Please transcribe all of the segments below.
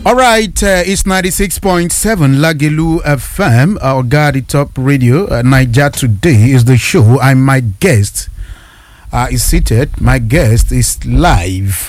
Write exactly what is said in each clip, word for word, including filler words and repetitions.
All right, uh, it's ninety-six point seven Lagelu F M, our Gadi Top Radio. Uh, Niger Today is the show. I'm my guest uh, is seated. My guest is live.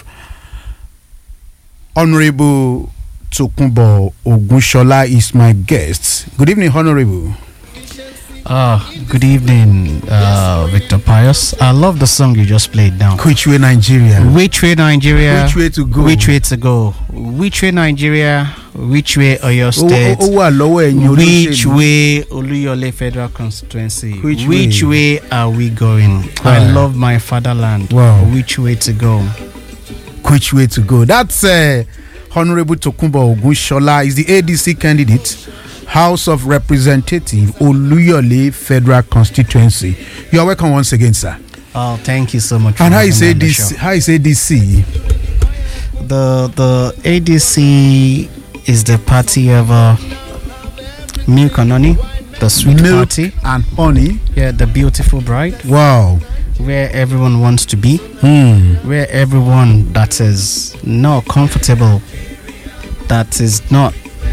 Honorable Tokunbo Ogunshola is my guest. Good evening, Honorable. Uh, good evening, uh, Victor Pius. I love the song you just played now. Which way Nigeria? Which way Nigeria? Which way to go? Which way to go? Which way Nigeria? Which way Oyo State? Oh, oh, oh, oh, Which way Oluyole Federal Constituency? Which, Which way? way are we going? Wow. I love my fatherland. Wow. Which way to go? Which way to go? That's uh, Honorable Tokunbo Ogunshola is the A D C candidate. House of Representative Oluyole Federal Constituency. You are welcome once again, sir. Oh, thank you so much. And how you say this? How you say D C? The the A D C is the party of uh, milk and honey, the sweet milk party and honey. Yeah, the beautiful bride. Wow. Where everyone wants to be. Hmm. Where everyone that is not comfortable, that is not.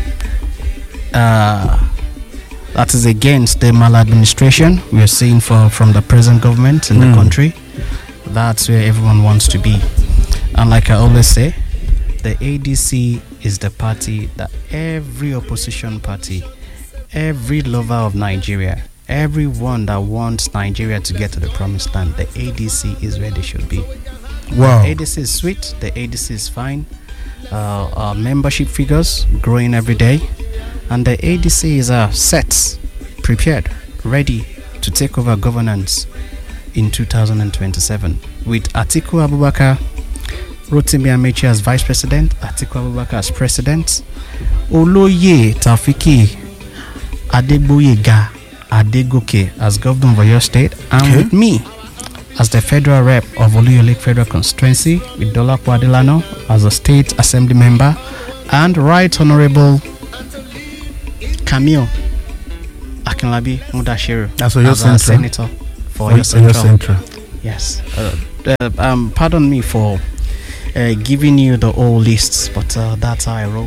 Uh, that is against the maladministration we are seeing for, from the present government in mm. the country. That's where everyone wants to be. And like I always say, the A D C is the party that every opposition party, every lover of Nigeria, everyone that wants Nigeria to get to the promised land, the A D C is where they should be. Wow. The A D C is sweet, the A D C is fine. Uh, our membership figures growing every day. And the A D C is uh, set, prepared, ready to take over governance in two thousand twenty-seven with Atiku Abubakar, Rotimi Amechi as vice president, Atiku Abubakar as president, Oloye Taofiki Adegboyega Adegoke as governor of Oyo State, and okay. with me as the federal rep of Oluyole Federal Constituency, with Dolapo Adelano as a state assembly member, and Right Honorable Camille Akinlabi Mudashiru as a senator for Oyo Central. Central. Yes. Uh, uh, um, pardon me for uh, giving you the old lists, but uh, that's how I roll.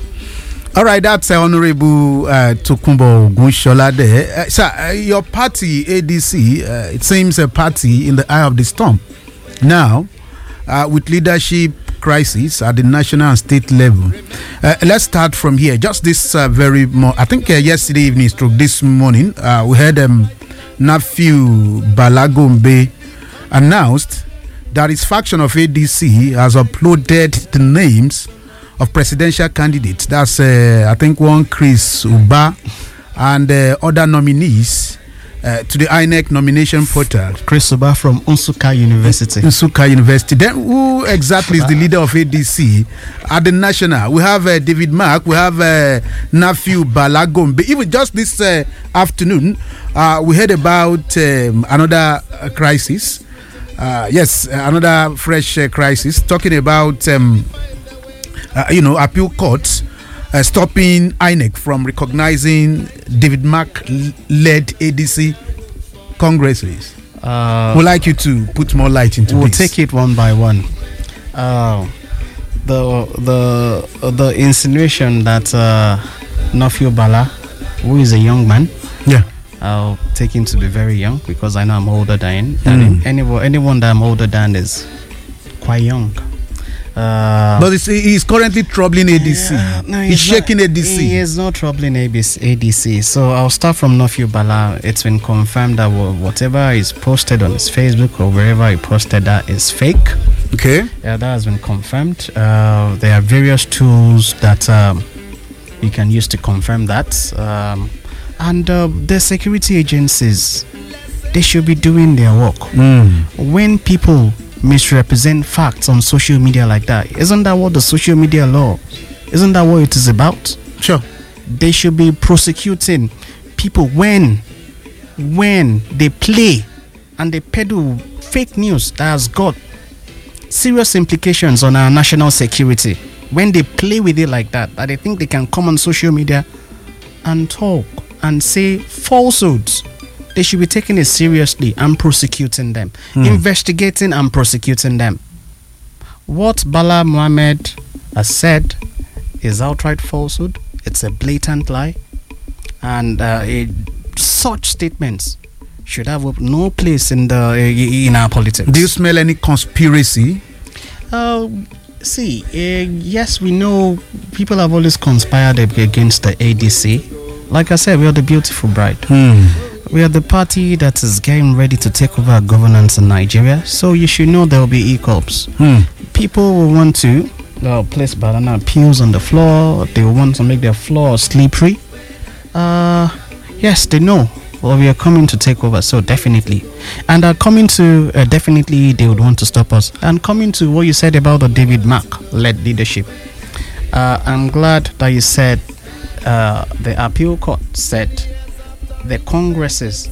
All right, that's uh, Honorable uh, Tokunbo Ogunshola there. Uh, sir, uh, your party, A D C, uh, it seems a party in the eye of the storm. Now, uh, with leadership crisis at the national and state level. Uh, let's start from here. Just this uh, very, mo- I think uh, yesterday evening, stroke this morning, uh, we heard um, Nafiu Balagombe announced that his faction of A D C has uploaded the names of presidential candidates. That's, uh, I think, one Chris Uba and uh, other nominees Uh, to the I N E C nomination portal. Chris Uba from Nsukka University. Nsukka University. Then who exactly is the leader of A D C at the national? We have uh, David Mark, we have uh, Nafiu Balagombe. Even just this uh, afternoon, uh, we heard about um, another uh, crisis. Uh, yes, another fresh uh, crisis, talking about, um, uh, you know, appeal courts Uh, stopping I N E C from recognizing David Mark-led A D C congresses. Uh, We'd like you to put more light into we'll this. We'll take it one by one. Uh, the the the insinuation that uh, Nafiu Bala, who is a young man, yeah, I'll take him to be very young because I know I'm older than, than mm. him. Anyone, anyone that I'm older than is quite young. Uh, but it's, he's currently troubling A D C. Yeah, no, he's, he's shaking not, A D C. He is not troubling A D C. So I'll start from Nafiu Bala. It's been confirmed that whatever is posted on his Facebook or wherever he posted that is fake. Okay. Yeah, that has been confirmed. Uh, there are various tools that um, you can use to confirm that. Um, and uh, the security agencies, they should be doing their work. Mm. When people misrepresent facts on social media like that, isn't that what the social media law, isn't that what it is about? Sure. They should be prosecuting people when when they play and they peddle fake news that has got serious implications on our national security. When they play with it like that, that they think they can come on social media and talk and say falsehoods, they should be taking it seriously and prosecuting them, mm. investigating and prosecuting them. What Bala Mohammed has said is outright falsehood. It's a blatant lie. And uh, it, such statements should have no place in the in our politics. Do you smell any conspiracy? Uh, see, uh, yes, we know people have always conspired against the A D C. Like I said, we are the beautiful bride. Hmm. We are the party that is getting ready to take over governance in Nigeria. So you should know there will be e-corps. Hmm. People will want to uh, place banana peels on the floor. They will want to make their floor slippery. Uh, yes, they know. Well, we are coming to take over, so definitely. And uh, coming to, uh, definitely they would want to stop us. And coming to what you said about the David Mark-led leadership, uh, I'm glad that you said uh, the appeal court said the congresses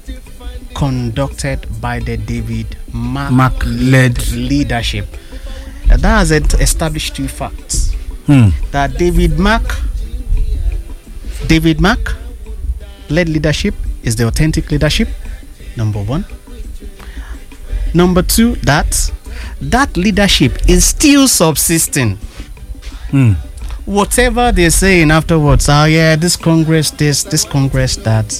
conducted by the David Mark-led leadership. Uh, that has established two facts. Hmm. That David Mark, David Mark-led leadership is the authentic leadership, number one. Number two, that that leadership is still subsisting. Hmm. Whatever they're saying afterwards, oh yeah, this Congress, this, this Congress, that,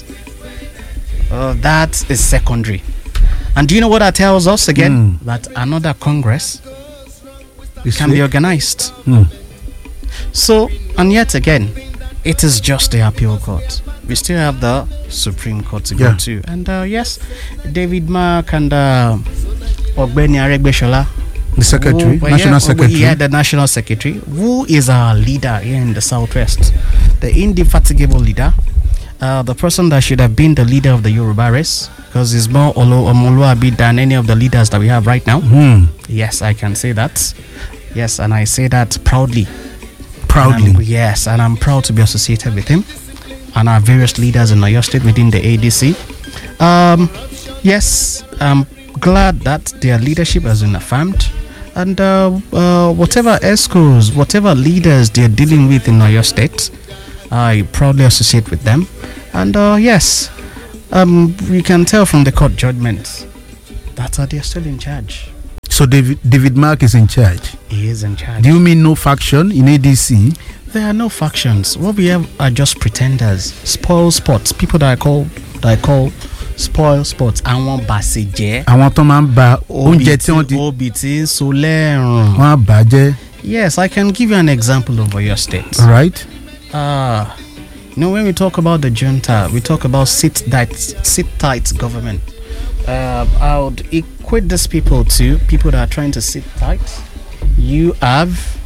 uh, that is secondary. And do you know what that tells us again? Mm. That another Congress Is can it? be organized. Hmm. So, and yet again, it is just the appeal court. We still have the Supreme Court to Yeah. go to. And uh, yes, David Mark and uh, Ogbeni Aregbesola, The secretary, who- national yeah, secretary. Yeah, the national secretary, who is our leader here in the Southwest, the indefatigable leader, uh, the person that should have been the leader of the Yoruba race, because he's more Olo Omoluabi than any of the leaders that we have right now. Hmm. Yes, I can say that. Yes, and I say that proudly. Proudly. And I'm- yes, and I'm proud to be associated with him and our various leaders in Oyo State within the A D C. Um, yes, I'm glad that their leadership has been affirmed. And uh, uh, whatever ESCOs, whatever leaders they're dealing with in Oyo State, I proudly associate with them. And uh, yes, um, you can tell from the court judgments that uh, they're still in charge. So David David Mark is in charge. He is in charge. Do you mean no faction in A D C? There are no factions. What we have are just pretenders, spoil sports. People that I call that I call spoil sports. Àwọn bàṣẹjẹ́. Àwọn tó máa ń ba oúnjẹ tí wọ́n ti Obì tí ń so lẹ́rùn. wọ́n á bàjẹ́. Yes, I can give you an example of your state. Right? Ah, you know, when we talk about the junta, we talk about sit tight, sit tight government. Uh, I would equate these people to people that are trying to sit tight. You have,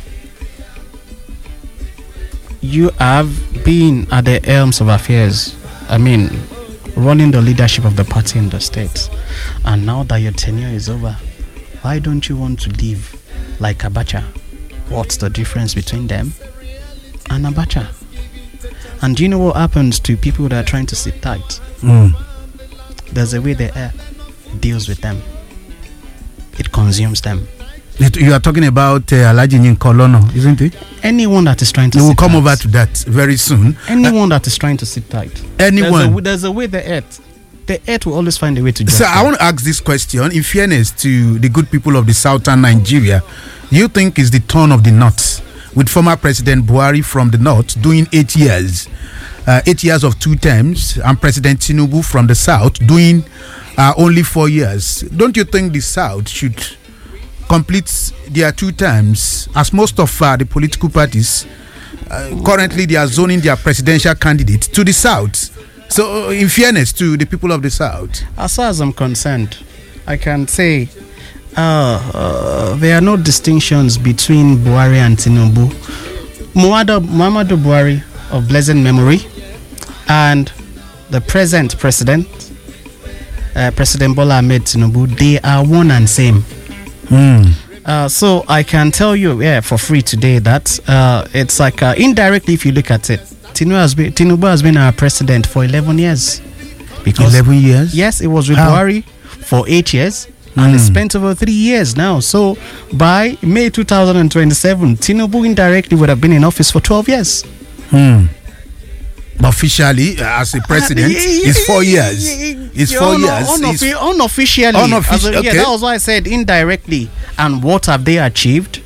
you have been at the helms of affairs. I mean, running the leadership of the party in the state, and now that your tenure is over, why don't you want to live like Abacha? What's the difference between them and Abacha? And do you know what happens to people that are trying to sit tight? Mm. There's a way the air deals with them. It consumes them. It- You are talking about uh, Alhaji Yinka Olono, isn't it? Anyone that is trying to We will sit come tight, over to that very soon. anyone that is trying to sit tight. Anyone. There's a, there's a way the earth, the earth will always find a way to judge So I them. want to ask this question in fairness to the good people of the southern Nigeria. Do you think it's the turn of the north with former President Buhari from the north doing eight years, uh, eight years of two terms, and President Tinubu from the south doing uh, only four years? Don't you think the south should complete their two terms, as most of uh, the political parties uh, currently they are zoning their presidential candidate to the south? So, uh, in fairness to the people of the south, As far as I'm concerned, I can say uh, uh, there are no distinctions between Buhari and Tinubu. Muhammadu Muhammadu Buhari of blessed memory and the present president, uh, President Bola Ahmed Tinubu, they are one and same. mm. Uh, so I can tell you, yeah, for free today that uh, it's like uh, indirectly, if you look at it, Tinubu has been Tinubu has been our president for eleven years. Because eleven years? yes, it was with How? Buhari for eight years, and he Mm. spent over three years now. So by May two thousand twenty-seven, Tinubu indirectly would have been in office for twelve years. Hmm. Officially, uh, as a president, it's four years. It's Yeah, four un- years. unoffi- It's- unofficially. Unoffici- As a- yeah, okay. that was why I said indirectly. And what have they achieved?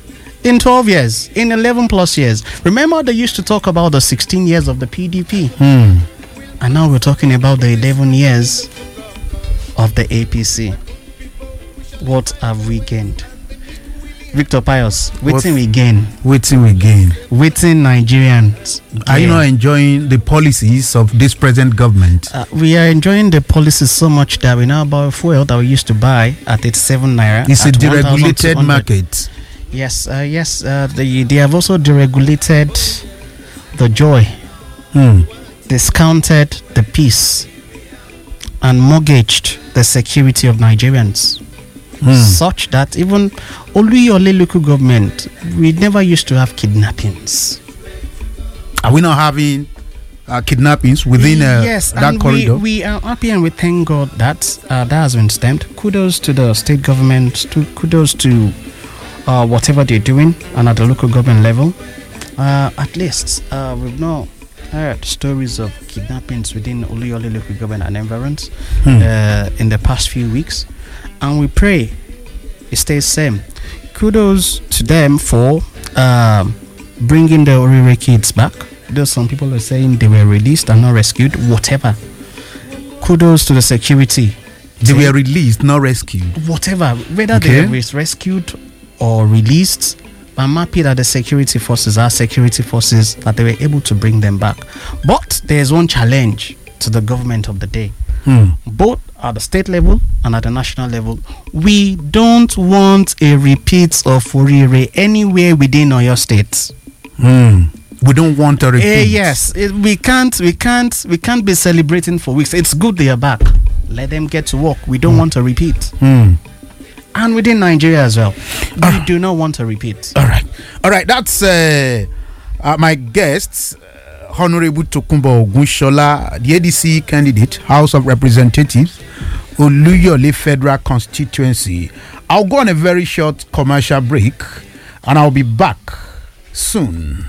In twelve years, in eleven plus years. Remember, they used to talk about the sixteen years of the P D P. Hmm. And now we're talking about the eleven years of the A P C. What have we gained? Victor Pius, waiting we gain. Waiting we gain. Waiting Nigerians. Are you not enjoying the policies of this present government? Uh, we are enjoying the policies so much that we now buy fuel that we used to buy at eighty-seven naira. It's a at deregulated market. Yes, uh, yes. Uh, they, they have also deregulated the joy, Hmm. discounted the peace, and mortgaged the security of Nigerians. Hmm. Such that even Oluyole local government, we never used to have kidnappings. Are we not having uh, kidnappings within uh, yes, that and corridor? We, we are happy and we thank God that uh, that has been stemmed. Kudos to the state government, to, kudos to uh, whatever they're doing, and at the local government level. Uh, at least uh, we've not heard stories of kidnappings within Oluyole local government and environs Hmm. uh, in the past few weeks. And we pray it stays same. Kudos to them for um, bringing the Orire kids back. Though some people are saying they were released and not rescued, whatever. Kudos to the security. They team. were released, not rescued. Whatever, whether Okay. they were rescued or released, I'm happy that the security forces are security forces, that they were able to bring them back. But there's one challenge to the government of the day. Hmm. Both at the state level and at the national level, we don't want a repeat of Orire anywhere within Oyo State. Hmm. We don't want a repeat. Eh, yes, it, we can't, we can't, we can't be celebrating for weeks. It's good they are back. Let them get to work. We don't want a repeat. Hmm. And within Nigeria as well, we uh, do not want a repeat. All right, all right. That's uh, uh, my guests. Honorable Tokunbo Ogunshola, the A D C candidate, House of Representatives, Oluyole Federal Constituency. I'll go on a very short commercial break and I'll be back soon.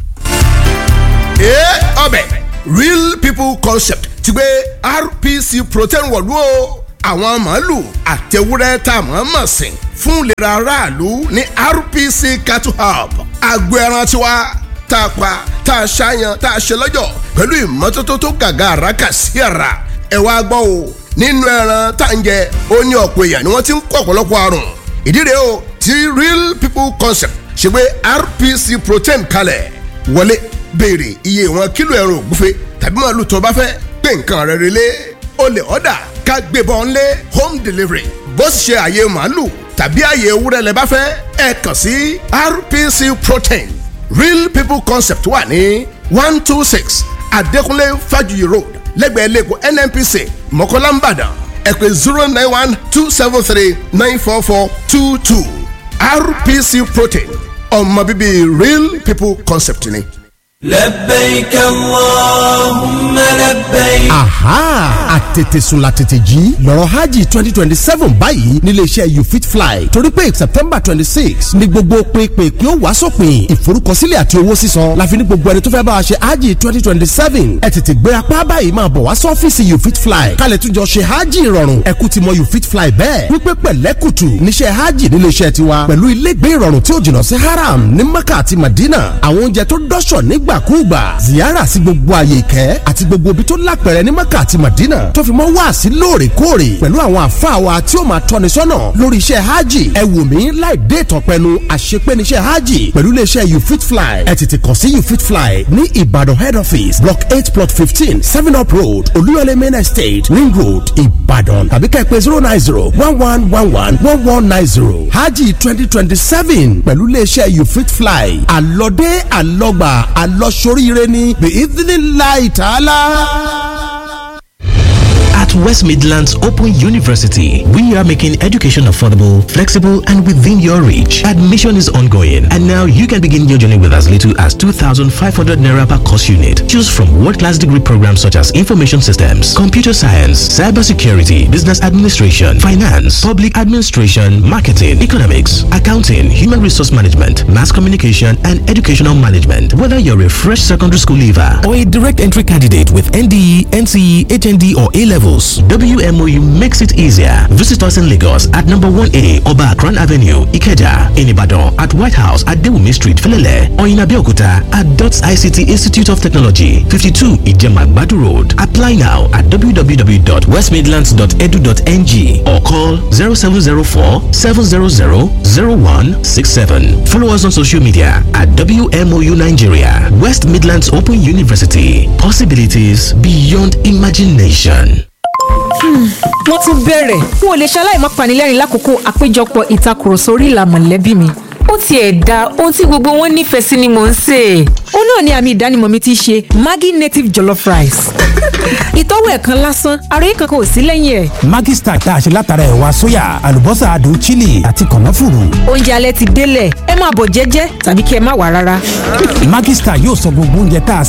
Yeah, Obe, real people concept. Ti gbé R P C protein wọ̀lú o. Àwọn màálù àtẹwúrẹ́ tá a mọ̀ mọ̀ sìn fún ìlera aráàlú ní R P C Cattle Hub. Agbo ẹran tiwa tá a pa tá a ṣàyàn tá a ṣe lọ́jọ̀ pẹ̀lú ìmọ́tótó tó gàgà àràkà sí ara. Ẹ wá gbọ́ o, nínú ẹran tá ń jẹ ó ní ọ̀pọ̀ èèyàn ni wọ́n ti ń kó ọ̀pọ̀lọpọ̀ àrùn. Ìdí rèé o ti real people concept ṣe gbé R P C protein kalẹ̀ wọlé béèrè iye ìwọ̀n kílò ẹran ògúnfe tàbí màálù tó bá fẹ́ pé nǹkan rẹ̀ relé o lè ọ̀dà ká gbébọn ńlé home delivery bó sì ṣe àyè màálù tàbí àyè ewúrẹ́ lẹ bá fẹ́ ẹ kàn sí R P C protein real people concept wà ní one two six Adékúnlé Fájuyì road lẹ́gbẹ̀ẹ́ lẹ́kọ̀ọ́ N N P C Mọ̀kọ́lá Ìbàdàn ẹ pè zero nine one two seven three nine four four two two R P C protein ọmọ bíbí real people concept ni. لبيك اللهم لبيك. aha àtètèsùn la tètè jí lọ́rọ̀ hajj twenty twenty seven báyìí nílé iṣẹ́ you fit fly torí pé september twenty six ní gbogbo pínpín kí ó wá sópin ìforúkọsílẹ̀ àti owó sísan láfi ní gbogbo ẹni tó fẹ́ bá wa ṣe hajj twenty twenty seven ẹ tètè gbé apá báyìí máa bọ̀ wá sọ́fíìsì you fit fly kálẹ̀ tún jọ ṣe hajj ìrọ̀rùn ẹ̀kú ti mọ you fit fly bẹ́ẹ̀ wípé pẹ̀lẹ́kùtù níṣẹ́ hajj nílé iṣẹ́ tiwa pẹ̀lú ilégbé ìrọ̀rùn tí ó jìnnà sí haram ní mecca àti madina àwọn oúnjẹ tó dọ́ṣọ̀ nígbàkúùgbà ziyara sí gbogbo àyè ìkẹ́ àti gbogbo ibi tó lápẹ̀rẹ̀ ní mecca àti madina tó fi mọ́ wá sí lóòrèkóòrè pẹ̀lú àwọn àfáà wa tí ó máa tọ́ni sọ́nà lórí iṣẹ́ hajj ẹ wò mí láì dé ìtọ̀pẹ́nu àṣepẹ́niṣẹ́ hajj pẹ̀lú iléeṣẹ́ you fit fly ẹ tètè kàn sí you fit fly ní ìbàdàn head office block eight plot fifteen seven up road olúyọlé main estate ring road ìbàdàn tàbí ká ẹ pè zero nine zero one one one one one one nine zero hajj twenty twenty seven pẹ̀lú iléeṣẹ́ you fit fly àlọ́dé àlọ́gbà àlọ́soríire ní bí idhnillahi ta'ala. At West Midlands Open University, we are making education affordable, flexible, and within your reach. Admission is ongoing, and now you can begin your journey with as little as two thousand five hundred naira per course unit. Choose from world-class degree programs such as information systems, computer science, cybersecurity, business administration, finance, public administration, marketing, economics, accounting, human resource management, mass communication, and educational management. Whether you're a fresh secondary school leaver or a direct entry candidate with N D E, N C E, H N D, or A levels, house. W M O U makes it easier. Visit us in Lagos at number one A Oba Akran Avenue, Ikeja, in Ibadan at White House at Dewumi Street, Felele, or in Abeokuta at DOTS I C T Institute of Technology, fifty-two Ijemagbadu Road. Apply now at w w w dot west midlands dot e d u dot n g or call zero seven zero four seven zero zero zero one six seven. Follow us on social media at W M O U Nigeria. West Midlands Open University. Possibilities beyond imagination. wọ́n tún bẹ̀rẹ̀ n ò lè ṣaláì má panilẹ́rìn lákòókò àpéjọpọ̀ ìtakùrọ̀sọ orí ìlà mọ̀lẹ́bí mi. ó tiẹ̀ da ohun tí gbogbo wọn nífẹ̀ẹ́ sí ni mò ń sè. ó náà ni àmì ìdánimọ̀ mi ti ṣe Maggi native jollof rice. ìtọ́wò ẹ̀kan lásán ara yìí kankan ò sí lẹ́yìn ẹ̀. Maggi Star tá a ṣe látara ẹ̀wà sóyà àlùbọ́sà adùn chili àti kànáfùrù. oúnjẹ alẹ́ ti délẹ̀ ẹ máa bọ̀ jẹ́jẹ́ tàbí kí ẹ má wá rárá. Maggi Star yóò sọ gbogbo oúnjẹ tá a